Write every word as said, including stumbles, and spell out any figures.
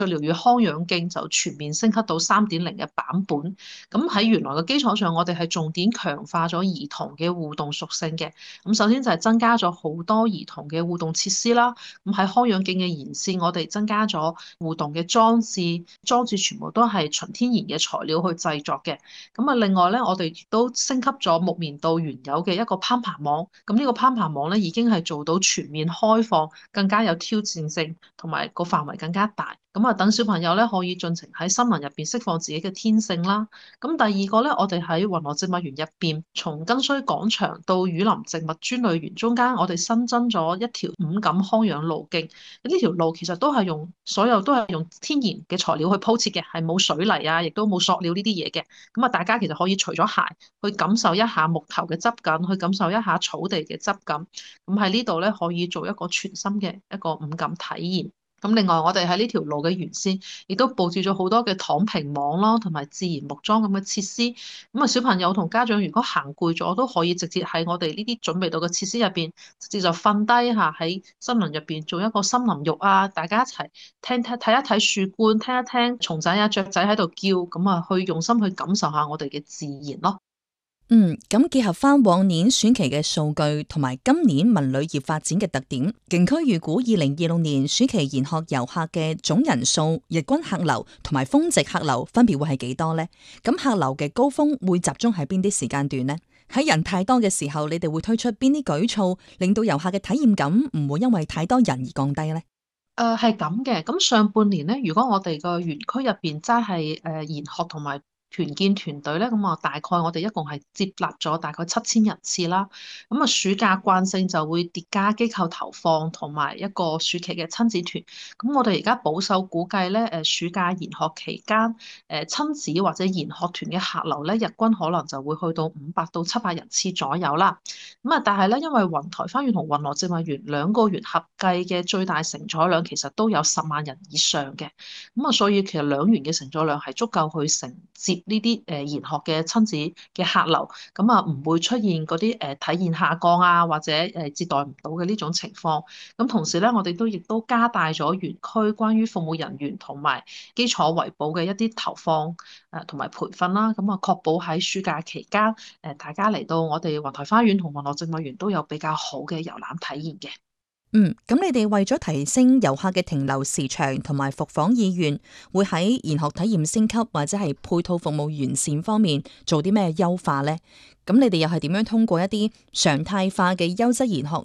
療與康養徑就全面升級到三點零嘅版本。咁喺原來嘅基礎上，我哋係重點強化咗兒童嘅互動屬性嘅。咁首先就係增加咗好多兒童嘅互動設施啦。咁喺康養徑嘅沿線，我哋增加咗互動嘅裝置，裝置全部都係純天然嘅材料去製作嘅。咁啊，另外咧，我哋亦都升級咗木棉道原有嘅一個攀爬網。咁呢個攀爬網咧，已經係做到全面開放，更加有挑戰性，同埋個範圍更加大。咁啊，等小朋友咧可以盡情喺森林入邊釋放自己嘅天性啦。咁第二個咧，我哋喺雲羅植物園入邊，從根須廣場到雨林植物專類園中間，我哋新增咗一條五感康養路徑。呢條路其實都係用所有都係用天然嘅材料去鋪設嘅，係冇水泥啊，亦都冇塑料呢啲嘢嘅。咁啊，大家其實可以除咗鞋去感受一下木頭嘅質感，去感受一下草地嘅質感。咁喺呢度咧，可以做一個全新嘅一個五感體驗。咁另外，我哋喺呢條路嘅沿線，亦都佈置咗好多嘅躺平網咯，同埋自然木樁咁嘅設施。咁啊，小朋友同家長如果行攰咗，都可以直接喺我哋呢啲準備到嘅設施入邊，直接就瞓低下喺森林入邊做一個森林浴啊！大家一齊聽聽睇一睇樹冠，聽一聽蟲仔啊雀仔喺度叫，咁啊去用心去感受下我哋嘅自然咯。 嗯，咁結合翻往年選期嘅數據同埋今年文旅業發展嘅特點，景區預估二零二六年暑期研學遊客嘅總人數、日均客流同埋峰值客流分別會係幾多呢？咁客流嘅高峰會集中喺邊啲時間段呢？喺人太多嘅時候，你哋會推出邊啲舉措，令到遊客嘅體驗感唔會因為太多人而降低呢？ 誒係咁嘅，咁上半年咧，如果我哋個園區入邊齋係誒研學同埋團建團隊咧，咁啊大概我哋一共係接納咗大概七千人次啦。咁啊暑假慣性就會疊加機構投放同埋一個暑期嘅親子團。咁我哋而家保守估計咧，誒暑假研學期間誒親子或者研學團嘅客流咧，日均可能就會去到五百到七百人次左右啦。咁啊，但係咧，因為雲台花園同雲羅植物園兩個園合計嘅最大承載量其實都有十萬人以上嘅。咁啊，所以其實兩園嘅承載量係足夠去承接呢啲誒研學嘅親子嘅客流，咁啊唔會出現嗰啲誒體驗下降啊，或者誒接待唔到嘅呢種情況。咁同時咧，我哋都亦都加大咗園區關於服務人員同埋基礎維保嘅一啲投放誒同埋培訓啦，咁啊確保喺暑假期間誒大家嚟到我哋雲台花園同雲羅植物園都有比較好嘅遊覽體驗嘅。 嗯，咁你哋為咗提升遊客嘅停留時長同埋復訪意願，會喺研學體驗升級或者係配套服務完善方面做啲咩優化呢？咁你哋又係點樣通過一啲常態化嘅優質研學